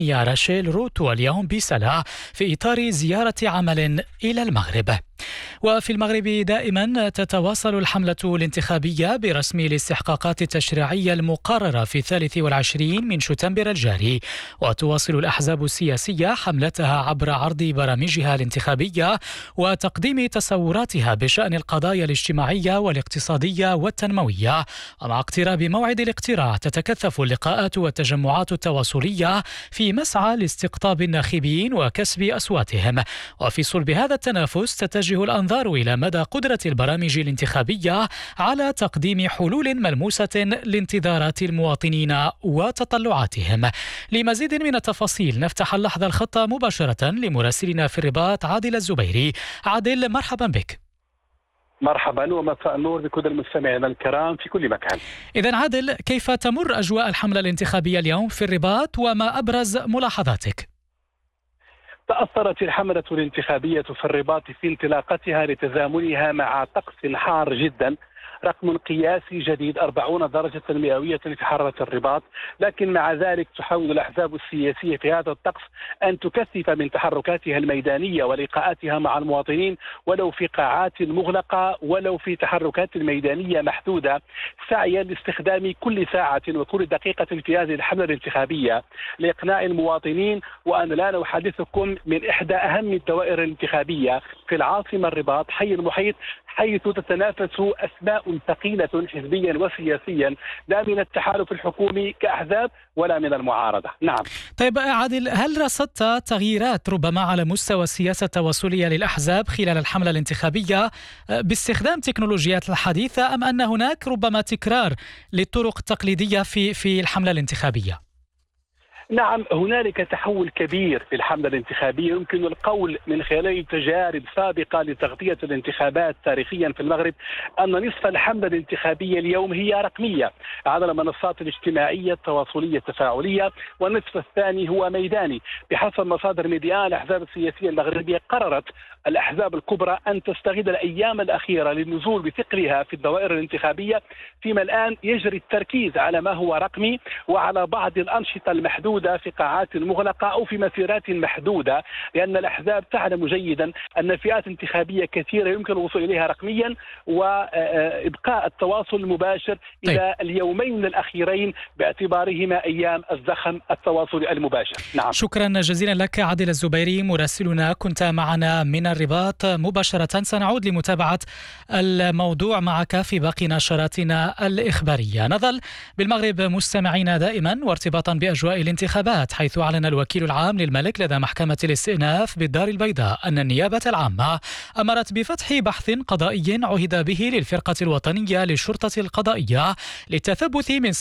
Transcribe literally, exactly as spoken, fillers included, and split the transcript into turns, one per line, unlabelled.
يا راشيل روت واليوم بسلا في إطار زيارة عمل إلى المغرب. وفي المغرب دائما تتواصل الحملة الانتخابية برسم الاستحقاقات التشريعية المقررة في الثالث والعشرين من شتنبر الجاري، وتواصل الأحزاب السياسية حملتها عبر عرض برامجها الانتخابية وتقديم تصوراتها بشأن القضايا الاجتماعية والاقتصادية والتنموية. ومع اقتراب موعد الاقتراع تتكثف اللقاءات والتجمعات التواصلية في مسعى لاستقطاب الناخبين وكسب أصواتهم. وفي صلب هذا التنافس تتجه الأنظار إلى مدى قدرة البرامج الانتخابية على تقديم حلول ملموسة لانتظارات المواطنين وتطلعاتهم. لمزيد من التفاصيل نفتح اللحظة الخطة مباشرة لمراسلنا في الرباط عادل الزبيري. عادل، مرحبا بك.
مرحبا ومساء النور بكل المستمعين الكرام في كل مكان.
إذن عادل، كيف تمر أجواء الحملة الانتخابية اليوم في الرباط وما أبرز ملاحظاتك؟
تأثرت الحملة الانتخابية في الرباط في انطلاقتها لتزامنها مع طقس حار جدا، رقم قياسي جديد أربعين درجة مئوية في حرارة الرباط، لكن مع ذلك تحاول الأحزاب السياسية في هذا الطقس أن تكثف من تحركاتها الميدانية ولقاءاتها مع المواطنين، ولو في قاعات مغلقة ولو في تحركات ميدانية محدودة، سعيا لاستخدام كل ساعة وكل دقيقة في هذه الحملة الانتخابية لإقناع المواطنين. وأنا الآن أحدثكم من إحدى أهم الدوائر الانتخابية في العاصمة الرباط، حي المحيط، حيث تتنافس أسماء ثقيلة حزبيا وسياسيا، لا من التحالف الحكومي كأحزاب ولا من المعارضة. نعم.
طيب عادل، هل رصدت تغييرات ربما على مستوى السياسة التواصلية للأحزاب خلال الحملة الانتخابية باستخدام تكنولوجيات الحديثة، أم أن هناك ربما تكرار للطرق التقليدية في في الحملة الانتخابية؟
نعم، هنالك تحول كبير في الحملة الانتخابية. يمكن القول من خلال تجارب سابقة لتغطية الانتخابات تاريخيا في المغرب أن نصف الحملة الانتخابية اليوم هي رقمية على المنصات الاجتماعية التواصلية التفاعلية، والنصف الثاني هو ميداني. بحسب مصادر ميديا، الأحزاب السياسية المغربية قررت الأحزاب الكبرى أن تستغل الأيام الأخيرة للنزول بثقلها في الدوائر الانتخابية، فيما الآن يجري التركيز على ما هو رقمي وعلى بعض الأنشطة المحدودة في قاعات مغلقة أو في مسيرات محدودة، لأن الأحزاب تعلم جيدا أن فئات انتخابية كثيرة يمكن الوصول إليها رقميا وإبقاء التواصل المباشر إلى طيب. اليومين الأخيرين باعتبارهما أيام الزخم التواصل المباشر. نعم.
شكرا جزيلا لك عادل الزبيري مراسلنا، كنت معنا من الرباط مباشرة. سنعود لمتابعة الموضوع معك في باقي نشراتنا الإخبارية. نظل بالمغرب مستمعين دائما وارتباطا بأجواء الانتخابات، حيث أعلن الوكيل العام للملك لدى محكمة الاستئناف بالدار البيضاء أن النيابة العامة أمرت بفتح بحث قضائي عهد به للفرقة الوطنية للشرطة القضائية للتثبت من